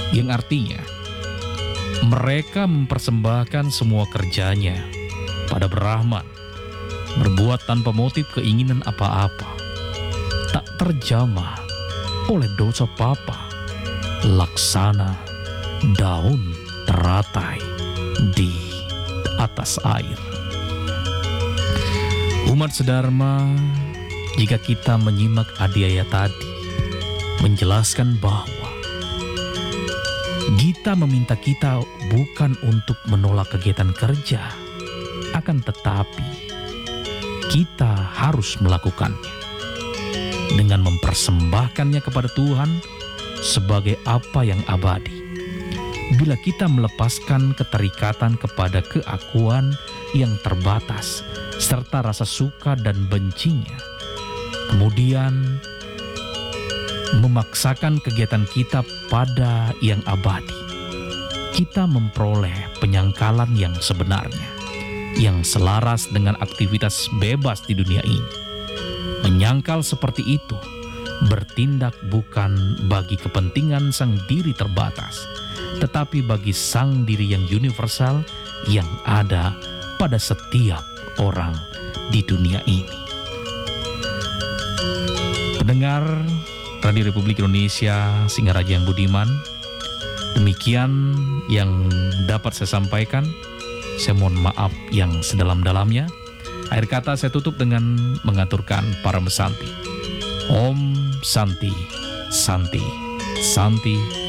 yang artinya mereka mempersembahkan semua kerjanya pada Brahman, berbuat tanpa motif keinginan apa-apa, tak terjamah oleh dosa papa, laksana daun teratai di atas air. Umat sedharma, jika kita menyimak adiaya tadi, menjelaskan bahwa Gita meminta kita bukan untuk menolak kegiatan kerja, akan tetapi kita harus melakukannya dengan mempersembahkannya kepada Tuhan sebagai apa yang abadi. Bila kita melepaskan keterikatan kepada keakuan yang terbatas serta rasa suka dan bencinya, kemudian memaksakan kegiatan kita pada yang abadi, kita memperoleh penyangkalan yang sebenarnya, yang selaras dengan aktivitas bebas di dunia ini. Menyangkal seperti itu, bertindak bukan bagi kepentingan sang diri terbatas, tetapi bagi sang diri yang universal yang ada pada setiap orang di dunia ini. Pendengar Radio Republik Indonesia, Singaraja yang budiman, demikian yang dapat saya sampaikan. Saya mohon maaf yang sedalam-dalamnya. Akhir kata saya tutup dengan mengaturkan para mesanti. Om Santi, Santi, Santi.